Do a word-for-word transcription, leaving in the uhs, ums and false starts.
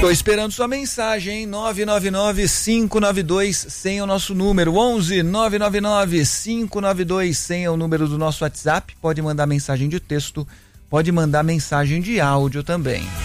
Tô esperando sua mensagem, hein? nove nove nove, cinco nove dois, cem é o nosso número, onze nove nove nove, cinco nove dois, cem é o número do nosso WhatsApp. Pode mandar mensagem de texto, pode mandar mensagem de áudio também.